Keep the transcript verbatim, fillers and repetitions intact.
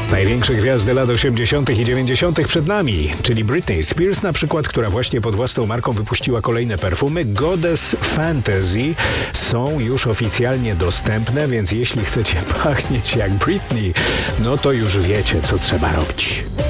Największe gwiazdy lat osiemdziesiątych i dziewięćdziesiątych przed nami, czyli Britney Spears na przykład, która właśnie pod własną marką wypuściła kolejne perfumy. Goddess Fantasy są już oficjalnie dostępne, więc jeśli chcecie pachnieć jak Britney, no to już wiecie, co trzeba robić.